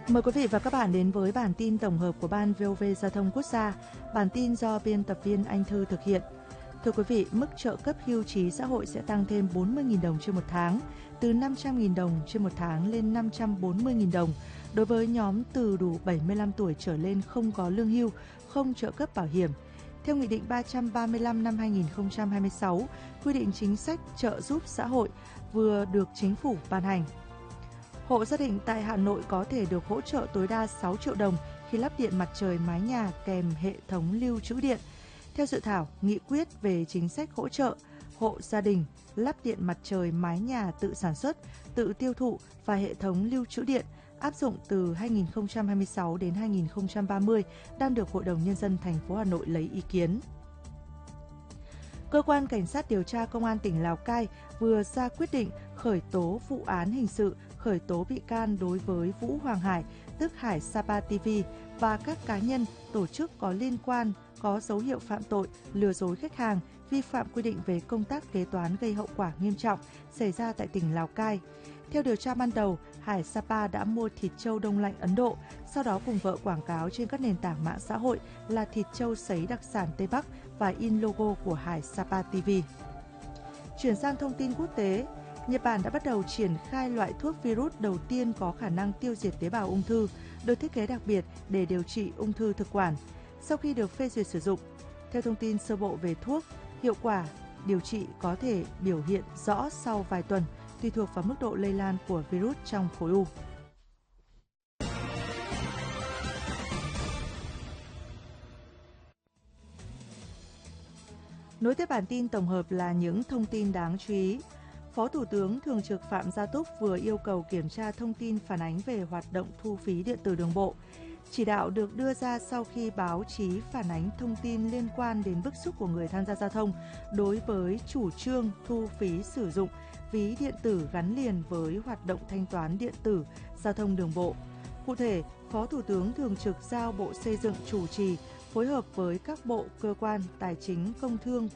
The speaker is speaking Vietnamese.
Mời quý vị và các bạn đến với bản tin tổng hợp của Ban VOV Giao thông Quốc gia. Bản tin do biên tập viên Anh Thư thực hiện. Thưa quý vị, mức trợ cấp hưu trí xã hội sẽ tăng thêm 40.000 đồng trên một tháng, từ 500.000 đồng trên một tháng lên 540.000 đồng. Đối với nhóm từ đủ 75 tuổi trở lên không có lương hưu, không trợ cấp bảo hiểm. Theo Nghị định 335 năm 2026, quy định chính sách trợ giúp xã hội vừa được Chính phủ ban hành. Hộ gia đình tại Hà Nội có thể được hỗ trợ tối đa 6 triệu đồng khi lắp điện mặt trời mái nhà kèm hệ thống lưu trữ điện. Theo dự thảo, nghị quyết về chính sách hỗ trợ hộ gia đình lắp điện mặt trời mái nhà tự sản xuất, tự tiêu thụ và hệ thống lưu trữ điện áp dụng từ 2026 đến 2030 đang được Hội đồng Nhân dân thành phố Hà Nội lấy ý kiến. Cơ quan Cảnh sát điều tra Công an tỉnh Lào Cai vừa ra quyết định khởi tố vụ án hình sự, khởi tố bị can đối với Vũ Hoàng Hải, tức Hải Sapa TV và các cá nhân, tổ chức có liên quan có dấu hiệu phạm tội, lừa dối khách hàng, vi phạm quy định về công tác kế toán gây hậu quả nghiêm trọng xảy ra tại tỉnh Lào Cai. Theo điều tra ban đầu, Hải Sapa đã mua thịt trâu đông lạnh Ấn Độ, sau đó cùng vợ quảng cáo trên các nền tảng mạng xã hội là thịt trâu sấy đặc sản Tây Bắc và in logo của Hải Sapa TV. Chuyển sang thông tin quốc tế, Nhật Bản đã bắt đầu triển khai loại thuốc virus đầu tiên có khả năng tiêu diệt tế bào ung thư, được thiết kế đặc biệt để điều trị ung thư thực quản. Sau khi được phê duyệt sử dụng, theo thông tin sơ bộ về thuốc, hiệu quả điều trị có thể biểu hiện rõ sau vài tuần, tùy thuộc vào mức độ lây lan của virus trong khối u. Nối tiếp bản tin tổng hợp là những thông tin đáng chú ý. Phó Thủ tướng Thường trực Phạm Gia Túc vừa yêu cầu kiểm tra thông tin phản ánh về hoạt động thu phí điện tử đường bộ. Chỉ đạo được đưa ra sau khi báo chí phản ánh thông tin liên quan đến bức xúc của người tham gia giao thông đối với chủ trương thu phí sử dụng ví điện tử gắn liền với hoạt động thanh toán điện tử giao thông đường bộ. Cụ thể, Phó Thủ tướng Thường trực giao Bộ Xây dựng chủ trì phối hợp với các bộ, cơ quan, tài chính, công thương,